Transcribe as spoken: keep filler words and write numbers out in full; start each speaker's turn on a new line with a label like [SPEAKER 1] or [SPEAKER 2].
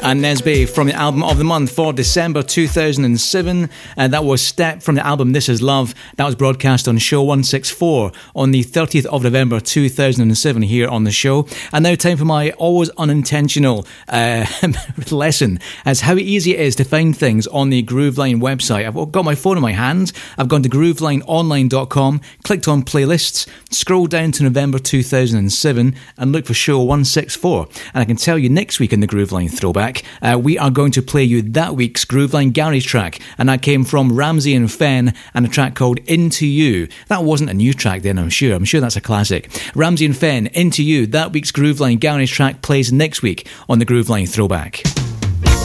[SPEAKER 1] and Nesby from the album of the month for December two thousand seven. And that was Step from the album This Is Love. That was broadcast on show one sixty-four on the thirtieth of November two thousand seven here on the show. And now time for my always unintentional uh, lesson as how easy it is to find things on the Grooveline website. I've got my phone in my hand. I've gone to grooveline online dot com, clicked on playlists, scrolled down to November two thousand seven and looked for show one sixty-four. And I can tell you next week in the Grooveline Throwback, uh, we are going to play you that week's Grooveline Garage track, and that came from Ramsey and Fenn and a track called Into You. That wasn't a new track then, I'm sure. I'm sure that's a classic. Ramsey and Fenn, Into You, that week's Grooveline Garage track plays next week on the Grooveline Throwback.